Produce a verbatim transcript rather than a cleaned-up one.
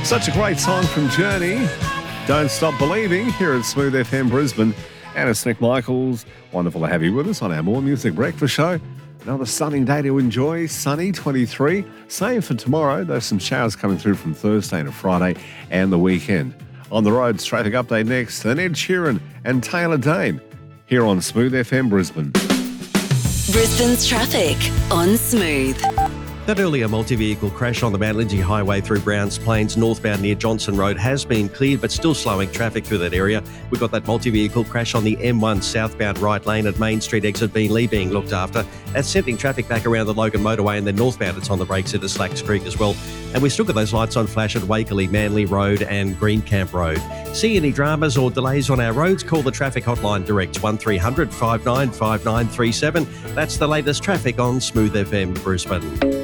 Such a great song from Journey. Don't Stop Believing here at Smooth F M Brisbane. And it's Nick Michaels. Wonderful to have you with us on our More Music Breakfast Show. Another sunny day to enjoy. Sunny, twenty-three. Same for tomorrow. There's some showers coming through from Thursday to Friday and the weekend. On the roads, traffic update next. Then Ed Sheeran and Taylor Dane here on Smooth F M Brisbane. Brisbane's traffic on Smooth. That earlier multi-vehicle crash on the Mount Lindsay Highway through Browns Plains northbound near Johnson Road has been cleared, but still slowing traffic through that area. We've got that multi-vehicle crash on the M one southbound right lane at Main Street exit Beenleigh being looked after. That's sending traffic back around the Logan motorway, and then northbound it's on the brakes into Slacks Creek as well. And we've still got those lights on flash at Wakerley, Manly Road and Greencamp Road. See any dramas or delays on our roads? Call the traffic hotline direct one three hundred five nine five nine three seven. That's the latest traffic on Smooth F M Brisbane.